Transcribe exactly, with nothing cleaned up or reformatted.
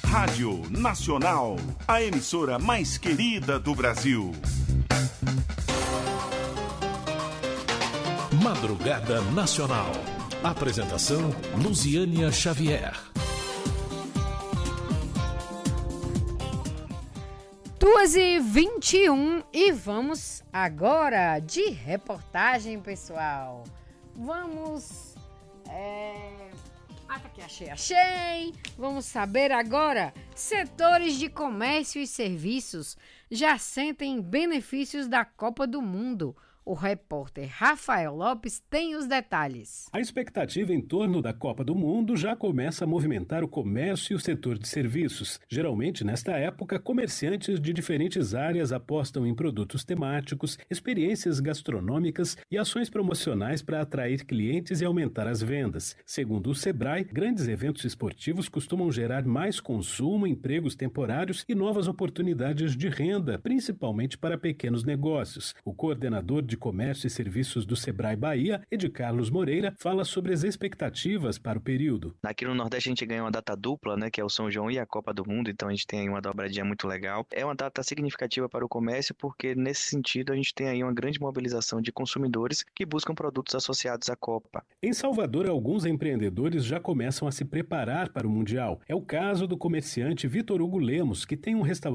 Rádio Nacional, a emissora mais querida do Brasil. Madrugada Nacional. Apresentação Luziânia Xavier. duas e vinte e um e vamos agora de reportagem, pessoal. Vamos... É... Ah, tá aqui, achei, achei! Vamos saber agora, setores de comércio e serviços já sentem benefícios da Copa do Mundo. O repórter Rafael Lopes tem os detalhes. A expectativa em torno da Copa do Mundo já começa a movimentar o comércio e o setor de serviços. Geralmente, nesta época, comerciantes de diferentes áreas apostam em produtos temáticos, experiências gastronômicas e ações promocionais para atrair clientes e aumentar as vendas. Segundo o Sebrae, grandes eventos esportivos costumam gerar mais consumo, empregos temporários e novas oportunidades de renda, principalmente para pequenos negócios. O coordenador de Comércio e Serviços do Sebrae Bahia, Ed Carlos Moreira, fala sobre as expectativas para o período. Aqui no Nordeste a gente ganha uma data dupla, né, que é o São João e a Copa do Mundo, então a gente tem aí uma dobradinha muito legal. É uma data significativa para o comércio porque nesse sentido a gente tem aí uma grande mobilização de consumidores que buscam produtos associados à Copa. Em Salvador, alguns empreendedores já começam a se preparar para o Mundial. É o caso do comerciante Vitor Hugo Lemos, que tem um restaurante